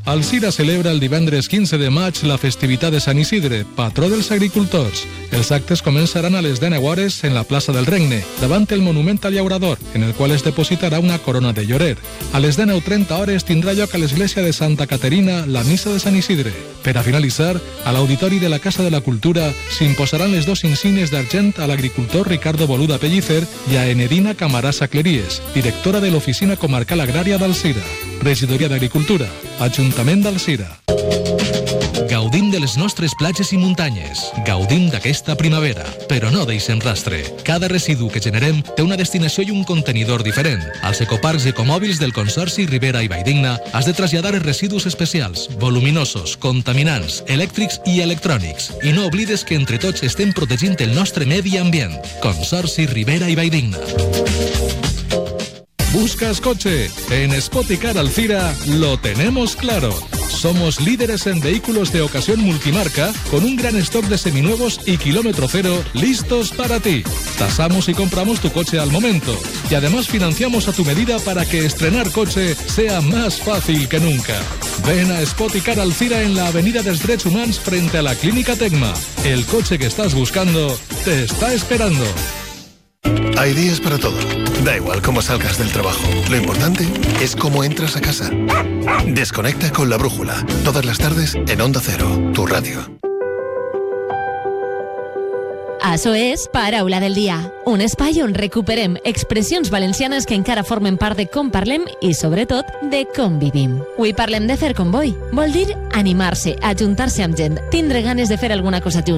Alzira celebra el divendres 15 de maig la festivitat de Sant Isidre, patró dels agricultors. Els actes començaran a les 19 hores en la plaça del Regne, davant el monument al llaurador, en el qual es depositarà una corona de llorer. A les 19:30 hores tindrà lloc a l'església de Santa Caterina la missa de Sant Isidre. Per a finalitzar, a l'auditori de la Casa de la Cultura s'imposaran les dos insígnies d'argent a l'agricultor Ricardo Boluda Pellicer i a Enedina Camarasa Cleries, directora de l'Oficina Comarcal Agrària d'Alzira. Regidoria d'Agricultura, Ajuntament d'Alzira. Gaudim de les nostres platges i muntanyes. Gaudim d'aquesta primavera, però no deixem rastre. Cada residu que generem té una destinació i un contenidor diferent. Als ecoparcs i ecomòbils del Consorci Ribera i Valldigna has de traslladar els residus especials, voluminosos, contaminants, elèctrics i electrònics. I no oblides que entre tots estem protegint el nostre medi ambient. Consorci Ribera i Valldigna. ¿Buscas coche? En Spoticar Alzira lo tenemos claro. Somos líderes en vehículos de ocasión multimarca con un gran stock de seminuevos y kilómetro cero listos para ti. Tasamos y compramos tu coche al momento. Y además financiamos a tu medida para que estrenar coche sea más fácil que nunca. Ven a Spoticar Alzira en la Avenida dels Drets Humans frente a la Clínica Tecma. El coche que estás buscando te está esperando. Hay días para todo. Da igual cómo salgas del trabajo. Lo importante es cómo entras a casa. Desconecta con La Brújula. Todas las tardes en Onda Cero, tu radio. Això és Paraula del Dia, un espai on recuperem expressions valencianes que encara formen part de com parlem i, sobretot, de com vivim. Avui parlem de fer convoi. Vol dir animar-se, ajuntar-se amb gent, tindre ganes de fer alguna cosa junts.